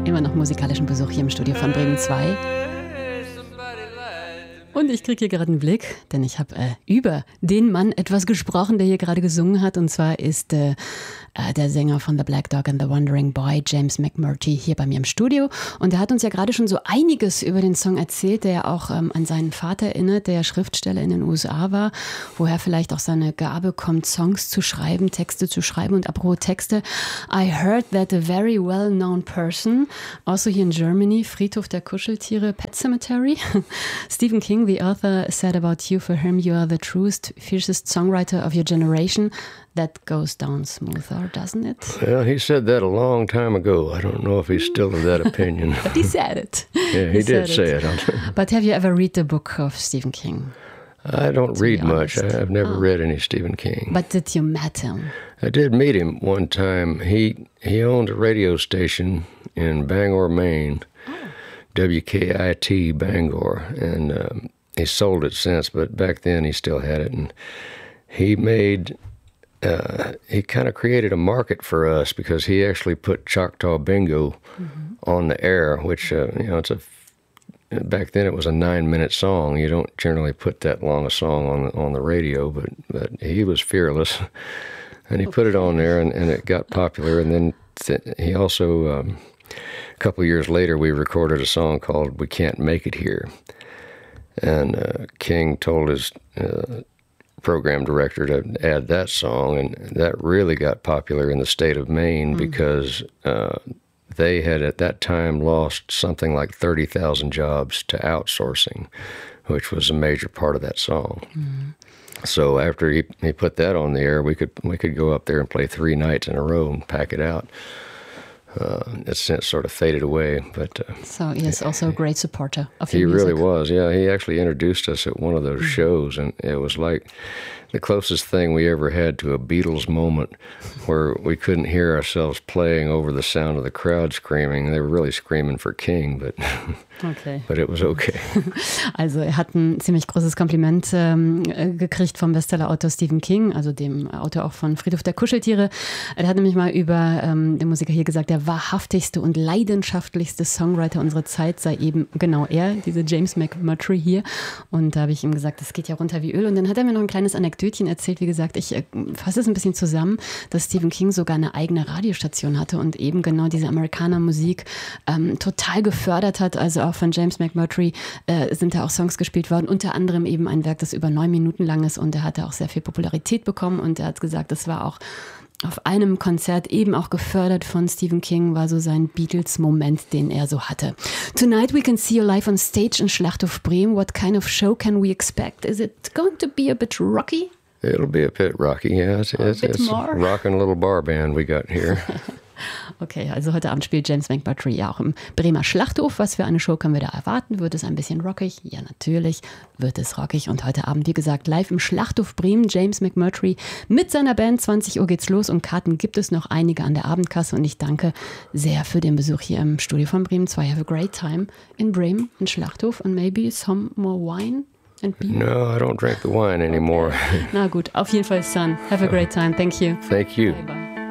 Immer noch musikalischen Besuch hier im Studio von Bremen 2. Und ich kriege hier gerade einen Blick, denn ich habe über den Mann etwas gesprochen, der hier gerade gesungen hat. Und zwar ist der Sänger von The Black Dog and the Wandering Boy, James McMurtry, hier bei mir im Studio. Und er hat uns ja gerade schon so einiges über den Song erzählt, der ja auch an seinen Vater erinnert, der ja Schriftsteller in den USA war, woher vielleicht auch seine Gabe kommt, Songs zu schreiben, Texte zu schreiben. Und apropos Texte, I heard that a very well-known person, also here in Germany, Friedhof der Kuscheltiere, Pet Cemetery, Stephen King, the author, said about you, for him you are the truest, fiercest songwriter of your generation. That goes down smoother, doesn't it? Well, he said that a long time ago. I don't know if he's still of that opinion. But he said it. Yeah, he did say it. But have you ever read the book of Stephen King? I don't read much. I've never read any Stephen King. But did you meet him? I did meet him one time. He owned a radio station in Bangor, Maine, WKIT Bangor, and he sold it since, but back then he still had it. And he made... he kind of created a market for us because he actually put Choctaw Bingo on the air, which, back then it was a 9-minute song. You don't generally put that long a song on the radio, but he was fearless. And he put it on there, and it got popular. And then he also, a couple of years later, we recorded a song called We Can't Make It Here. And King told his... program director to add that song, and that really got popular in the state of Maine because they had at that time lost something like 30,000 jobs to outsourcing, which was a major part of that song. So after he put that on the air, we could go up there and play 3 nights in a row and pack it out. It's since sort of faded away, but so he is also a great supporter of your music. He really was. Yeah, he actually introduced us at one of those shows, and it was like the closest thing we ever had to a Beatles moment, where we couldn't hear ourselves playing over the sound of the crowd screaming. They were really screaming for King, but it was okay. Also er hat ein ziemlich großes Kompliment gekriegt vom Bestsellerautor Stephen King, also dem Autor auch von Friedhof der Kuscheltiere. Er hat nämlich mal über den Musiker hier gesagt, der wahrhaftigste und leidenschaftlichste Songwriter unserer Zeit sei eben genau er, dieser James McMurtry hier. Und da habe ich ihm gesagt, das geht ja runter wie Öl. Und dann hat er mir noch ein kleines Anekdötchen erzählt. Wie gesagt, ich fasse es ein bisschen zusammen, dass Stephen King sogar eine eigene Radiostation hatte und eben genau diese Amerikaner-Musik total gefördert hat. Also auch von James McMurtry sind da auch Songs gespielt worden, unter anderem eben ein Werk, das über 9 Minuten lang ist, und er hatte auch sehr viel Popularität bekommen, und er hat gesagt, das war auch auf einem Konzert eben auch gefördert von Stephen King, war so sein Beatles-Moment, den er so hatte. Tonight we can see you live on stage in Schlachthof Bremen. What kind of show can we expect? Is it going to be a bit rocky? It'll be a bit rocky, yeah. It's a rockin' little bar band we got here. Okay, also heute Abend spielt James McMurtry ja auch im Bremer Schlachthof. Was für eine Show können wir da erwarten? Wird es ein bisschen rockig? Ja, natürlich wird es rockig. Und heute Abend, wie gesagt, live im Schlachthof Bremen, James McMurtry mit seiner Band. 20 Uhr geht's los, und Karten gibt es noch einige an der Abendkasse. Und ich danke sehr für den Besuch hier im Studio von Bremen 2. Have a great time in Bremen, in Schlachthof, and maybe some more wine and beer. No, I don't drink the wine anymore. Na gut, auf jeden Fall, son. Have a great time. Thank you. Thank you. Bye-bye.